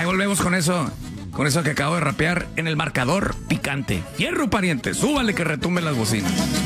Ahí volvemos con eso que acabo de rapear en el marcador picante. Fierro, pariente, súbale que retumben las bocinas.